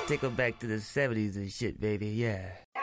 take them back to the 70s and shit, baby. Yeah.